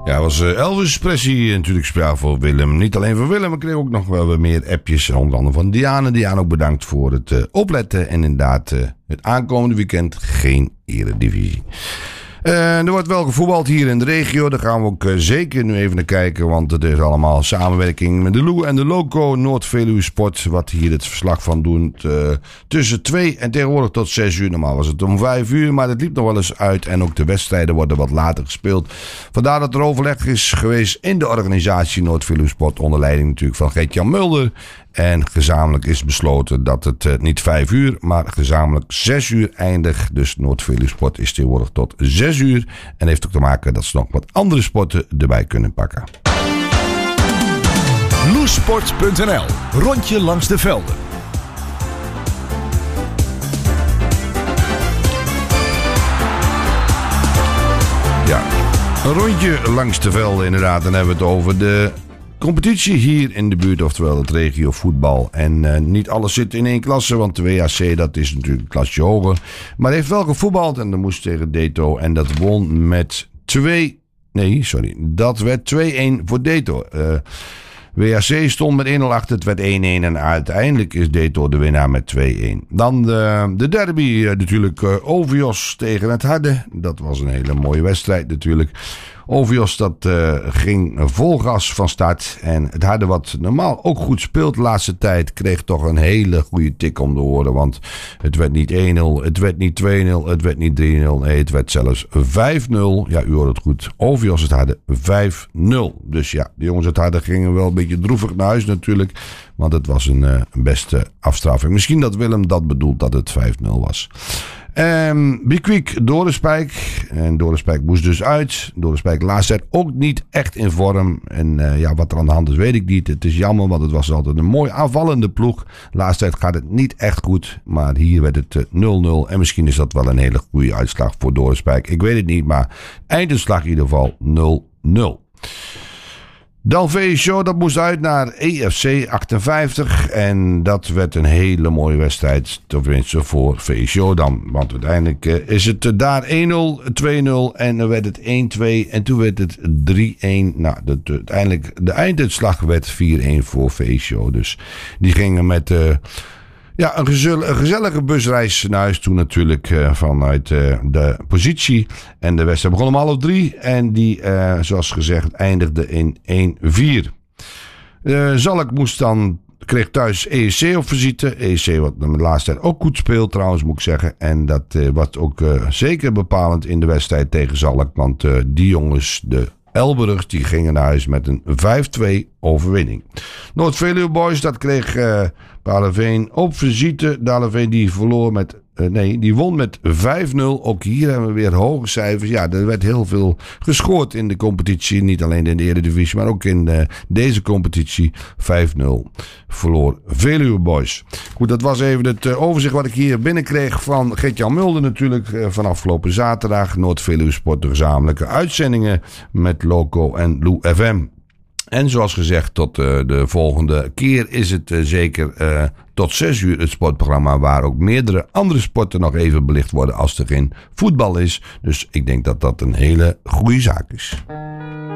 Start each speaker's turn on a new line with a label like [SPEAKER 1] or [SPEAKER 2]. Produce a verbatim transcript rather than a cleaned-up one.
[SPEAKER 1] Ja, was uh, Elvis Presley natuurlijk speciaal voor Willem. Niet alleen voor Willem, maar ik kreeg ook nog wel weer meer appjes. Onder andere van Diane. Diane ook bedankt voor het uh, opletten. En inderdaad, uh, het aankomende weekend geen eredivisie. Uh, er wordt wel gevoetbald hier in de regio. Daar gaan we ook uh, zeker nu even naar kijken. Want het is allemaal samenwerking met de Lou en de Loco Noord-Veluwe Sport. Wat hier het verslag van doet. Uh, tussen twee en tegenwoordig tot zes uur. Normaal was het om vijf uur. Maar het liep nog wel eens uit. En ook de wedstrijden worden wat later gespeeld. Vandaar dat er overleg is geweest in de organisatie Noord-Veluwe Sport. Onder leiding natuurlijk van Geert-Jan Mulder. En gezamenlijk is besloten dat het uh, niet vijf uur, maar gezamenlijk zes uur eindigt. Dus Noord-Veluwe Sport is tegenwoordig tot zes uur. En heeft ook te maken dat ze nog wat andere sporten erbij kunnen pakken.
[SPEAKER 2] Loesport punt n l. Rondje langs de velden.
[SPEAKER 1] Ja, een rondje langs de velden inderdaad. Dan hebben we het over de competitie hier in de buurt, oftewel het regio voetbal. En uh, niet alles zit in één klasse, want de W A C dat is natuurlijk een klasje hoger. Maar hij heeft wel gevoetbald en dat moest tegen Deto. En dat won met twee... Nee, sorry. Dat werd twee-een voor Deto. Uh, W A C stond met één nul achter, het werd één-één en uiteindelijk is Deto de winnaar met twee-één. Dan de, de derby uh, natuurlijk uh, Ovios tegen het Harde. Dat was een hele mooie wedstrijd natuurlijk. Ovios dat uh, ging vol gas van start. En het Harde wat normaal ook goed speelt de laatste tijd, kreeg toch een hele goede tik om de oren. Want het werd niet één nul, het werd niet twee nul, het werd niet drie nul. Nee, het werd zelfs vijf nul. Ja, u hoort het goed. Ovios het Harde vijf nul. Dus ja, de jongens het Harde gingen wel een beetje droevig naar huis natuurlijk. Want het was een, uh, een beste afstraffing. Misschien dat Willem dat bedoelt dat het vijf nul was. Um, Bikwik, Dorenspijk. En Dorenspijk moest dus uit. Dorenspijk laatst tijd ook niet echt in vorm. En uh, ja, wat er aan de hand is weet ik niet. Het is jammer, want het was altijd een mooi aanvallende ploeg. Laatst tijd gaat het niet echt goed. Maar hier werd het uh, nul nul. En misschien is dat wel een hele goede uitslag voor Dorenspijk. Ik weet het niet, maar einduitslag in ieder geval nul nul. Dan V S O, dat moest uit naar E F C achtenvijftig. En dat werd een hele mooie wedstrijd. Tenminste voor V S O dan. Want uiteindelijk uh, is het uh, daar één nul, twee nul. En dan werd het één twee. En toen werd het drie-één. Nou, de, de, uiteindelijk de einduitslag werd vier-één voor V S O. Dus die gingen met... Uh, Ja, een, gezel, een gezellige busreis naar huis toe natuurlijk uh, vanuit uh, de positie. En de wedstrijd begon om half drie. En die, uh, zoals gezegd, eindigde in één vier. Uh, Zalk moest dan, kreeg thuis E S C op visite. E S C wat de laatste tijd ook goed speelt trouwens, moet ik zeggen. En dat uh, was ook uh, zeker bepalend in de wedstrijd tegen Zalk. Want uh, die jongens, de Elburgers, die gingen naar huis met een vijf twee overwinning. Noord-Veluwe Boys, dat kreeg uh, Daleveen op visite. Daleveen die verloor met... Uh, nee, die won met vijf nul. Ook hier hebben we weer hoge cijfers. Ja, er werd heel veel gescoord in de competitie. Niet alleen in de Eredivisie, maar ook in uh, deze competitie. vijf nul verloor Veluwe Boys. Goed, dat was even het uh, overzicht wat ik hier binnenkreeg van Geert-Jan Mulder natuurlijk. Uh, van afgelopen zaterdag. Noord-Veluwe Sport, de gezamenlijke uitzendingen met Loco en Lou F M. En zoals gezegd, tot uh, de volgende keer is het uh, zeker uh, tot zes uur het sportprogramma waar ook meerdere andere sporten nog even belicht worden als er geen voetbal is. Dus ik denk dat dat een hele goede zaak is.